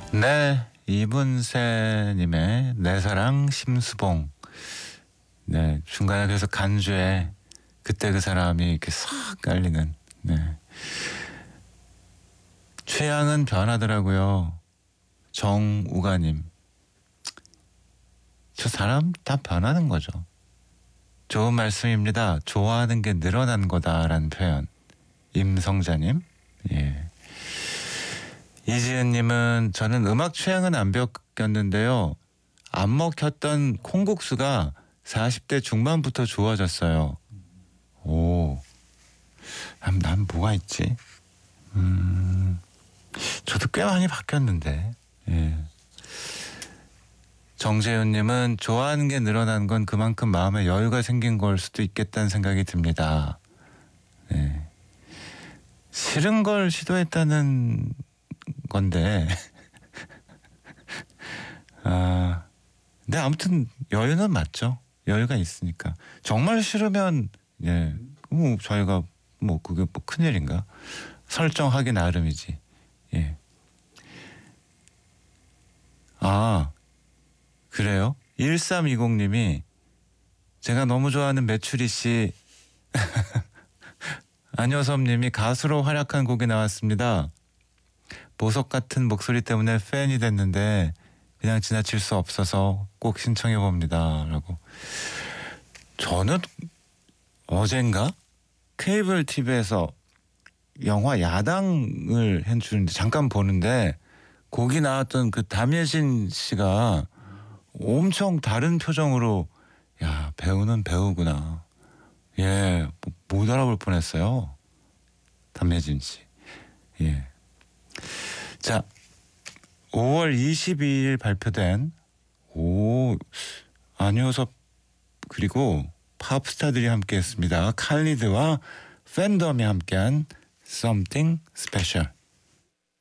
네, 이문세님의 내 사랑 심수봉. 네, 중간에 그래서 간주에 그때 그 사람이 이렇게 싹 깔리는. 네, 취향은 변하더라고요. 정우가님, 저 사람 다 변하는 거죠. 좋은 말씀입니다. 좋아하는 게 늘어난 거다라는 표현. 임성자님, 예. 이지은님은 저는 음악 취향은 안 바뀌었는데요. 안 먹혔던 콩국수가 40대 중반부터 좋아졌어요. 오, 난 뭐가 있지? 저도 꽤 많이 바뀌었는데. 예. 정재윤님은 좋아하는 게 늘어난 건 그만큼 마음에 여유가 생긴 걸 수도 있겠다는 생각이 듭니다. 네. 싫은 걸 시도했다는 건데. 근데 아무튼 여유는 맞죠. 여유가 있으니까. 정말 싫으면 예, 뭐 저희가 뭐 그게 뭐 큰일인가? 설정하기 나름이지. 예. 아, 그래요? 1320님이 제가 너무 좋아하는 메추리 씨 안효섭님이 가수로 활약한 곡이 나왔습니다. 보석 같은 목소리 때문에 팬이 됐는데 그냥 지나칠 수 없어서 꼭 신청해 봅니다. 라고. 저는 어젠가 케이블 TV에서 영화 야당을 해주는데 잠깐 보는데 거기 나왔던 그 담예진 씨가 엄청 다른 표정으로 야, 배우는 배우구나. 예, 못 알아볼 뻔했어요. 담예진 씨. 예. 자, 5월 22일 발표된 안효섭 그리고 팝스타들이 함께했습니다. 칼리드와 팬덤이 함께한 Something Special.